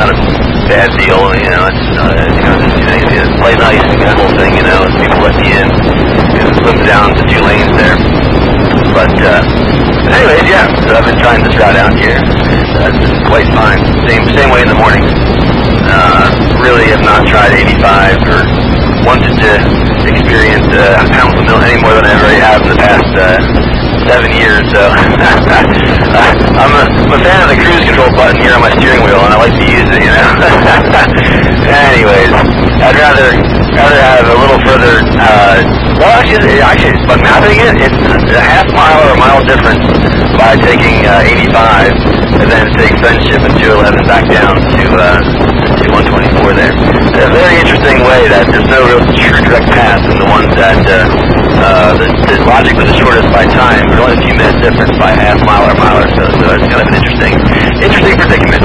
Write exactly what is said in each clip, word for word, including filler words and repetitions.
not a bad deal, you know, it's, uh, you know, just, you know, you play nice, and that whole thing, you know, and people let you in, it slims down to two lanes there. But, uh, anyways, yeah, so I've been trying this route out here, and uh, it's quite fine. Same, same way in the morning. Uh, really have not tried eighty-five or wanted to experience uh, Hamilton Mill any more than I already have in the past uh, seven years. So I'm, a, I'm a fan of the cruise control button here on my steering wheel, and I like to use it, you know. Anyways, I'd rather rather have a little further. Uh, well, actually, actually, but mapping it, it's a half mile or a mile difference by taking uh, eighty-five and then take Friendship and two eleven back down to uh, to one twenty-four there. It's a very interesting way that there's no real true direct path, and the ones that uh, uh, the, the logically the shortest by time, but only a few minutes difference by half mile or mile or so. So it's kind of an interesting, interesting predicament.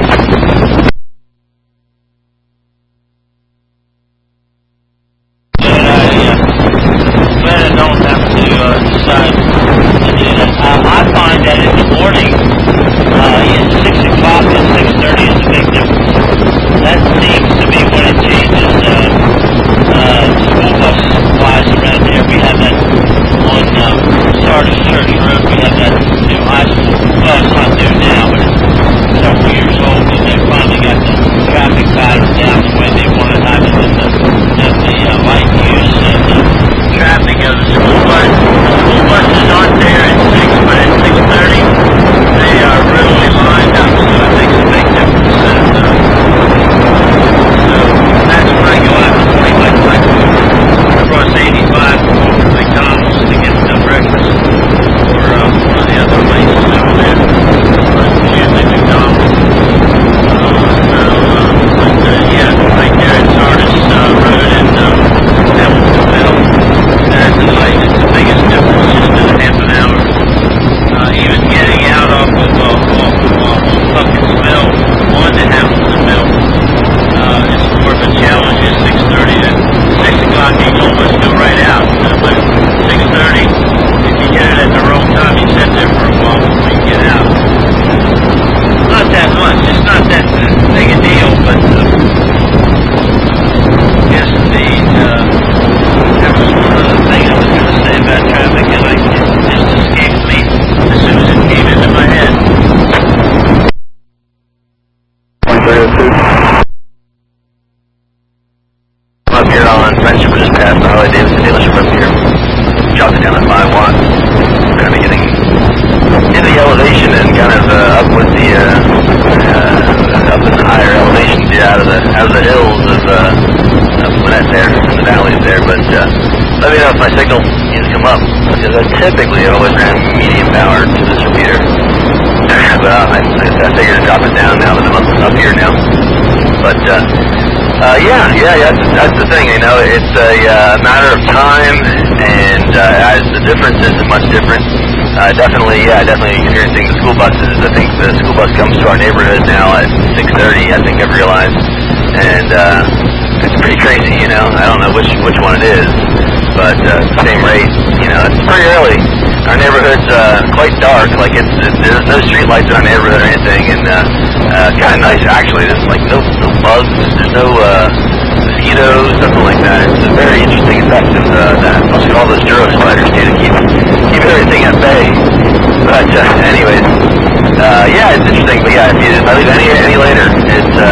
Typically, I always ran medium power to this repeater, but uh, I, I figured to drop it down now that I'm up, up here now. But uh, uh, yeah, yeah, yeah, that's, that's the thing. You know, it's a uh, matter of time, and uh, as the difference isn't much different. Uh, definitely, yeah, definitely experiencing the school buses. I think the school bus comes to our neighborhood now at six thirty. I think I've realized, and uh, it's pretty crazy. You know, I don't know which which one it is. But uh, same rate, you know, it's pretty early. Our neighborhood's uh, quite dark, like it's, it's there's no street lights in our neighborhood or anything, and uh, uh, kind of nice actually. There's like no, no bugs, there's no uh, mosquitoes, nothing like that. It's a very interesting effect of uh, that. Mostly all those Duro spiders do to keep keep everything at bay. But uh, anyways, uh, yeah, it's interesting. But yeah, if, you, if I leave any any later, it's uh,